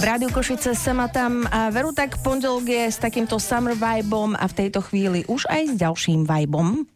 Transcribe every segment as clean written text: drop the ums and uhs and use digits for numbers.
Rádiu Košice sem a tam a veru tak pondelok je s takýmto summer vibom a v tejto chvíli už aj s ďalším vibom.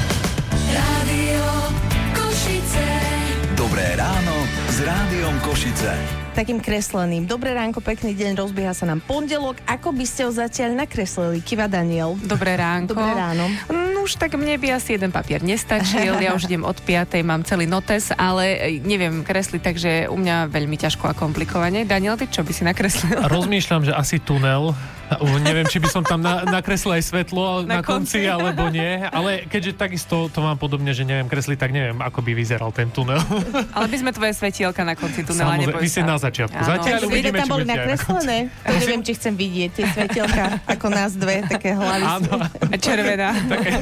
Rádio Košice. Dobré ráno s Rádiom Košice. Takým kresleným. Dobré ránko, pekný deň, rozbieha sa nám pondelok. Ako by ste ho zatiaľ nakreslili? Kiva Daniel. Dobré ránko. Dobré ráno. Už tak mne by asi jeden papier nestačil. Ja už idem od 5:00, mám celý notes, ale neviem kresliť, takže u mňa veľmi ťažko a komplikovane. Daniel, ty čo by si nakreslil? Rozmýšľam, že asi tunel. Neviem, či by som tam nakreslil aj svetlo na konci, alebo nie. Ale keďže takisto to mám podobne, že neviem kresliť, tak neviem, ako by vyzeral ten tunel. Ale by sme tvoje svetielka na konci tunela, neboj sa. Vy ste na začiatku. Zatiaľ uvidíme, tam či boli budete nakreslené. To neviem, či chcem vidieť tie svetielka, ako nás dve, také hlavy. Áno. A červená.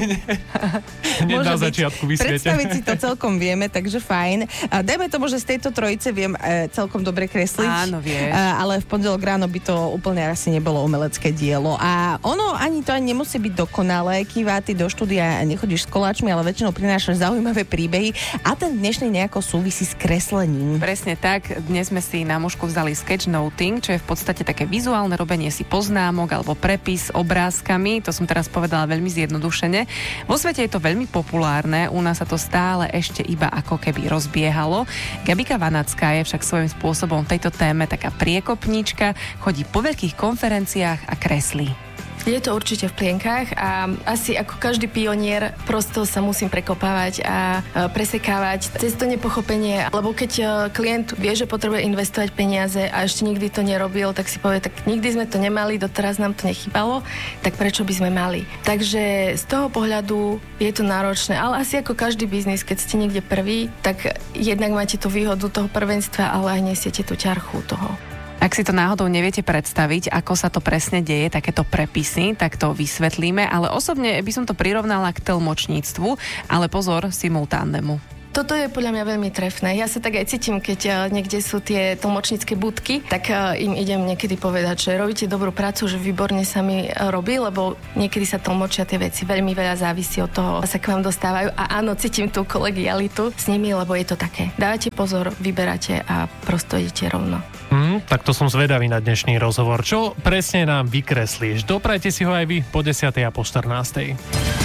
Hneď na začiatku vysvietia. Predstaviť si to celkom vieme, takže fajn. Dajme tomu, že z tejto trojice viem celkom dobre kresliť. Áno, vieš. Ale v pondelok ráno by to úplne asi nebolo umelecké dielo. A ono ani nemusí byť dokonalé. Kiva, ty do štúdia nechodíš s koláčmi, ale väčšinou prinášaš zaujímavé príbehy a ten dnešný nejako súvisí s kreslením. Presne tak. Dnes sme si na mužku vzali sketchnoting, čo je v podstate také vizuálne robenie si poznámok alebo prepis obrázkami. To som teraz povedala veľmi zjednodušene. Vo svete je to veľmi populárne, u nás sa to stále ešte iba ako keby rozbiehalo. Gabika Vanacká je však svojím spôsobom v tejto téme taká priekopníčka, chodí po veľkých konferenciách a kreslí. Je to určite v plienkach a asi ako každý pionier prosto sa musím prekopávať a presekávať cez to nepochopenie, lebo keď klient vie, že potrebuje investovať peniaze a ešte nikdy to nerobil, tak si povie, tak nikdy sme to nemali, doteraz nám to nechýbalo, tak prečo by sme mali? Takže z toho pohľadu je to náročné, ale asi ako každý biznis, keď ste niekde prvý, tak jednak máte tú výhodu toho prvenstva, ale aj nesiete tú ťarchu toho. Ak si to náhodou neviete predstaviť, ako sa to presne deje, takéto prepisy, tak to vysvetlíme, ale osobne by som to prirovnala k tlmočníctvu, ale pozor, simultánnemu. Toto je podľa mňa veľmi trefné. Ja sa tak aj cítim, keď niekde sú tie tlmočnícke budky, tak im idem niekedy povedať, že robíte dobrú prácu, že výborne sa mi robí, lebo niekedy sa tlmočia tie veci. Veľmi veľa závisí od toho, sa k vám dostávajú. A áno, cítim tú kolegialitu s nimi, lebo je to také. Dávate pozor, vyberáte a prosto idete rovno. Tak to som zvedavý na dnešný rozhovor. Čo presne nám vykreslíš? Doprajte si ho aj vy po 10. a po 14.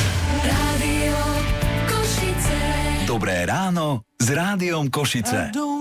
Dobré ráno s Rádiom Košice.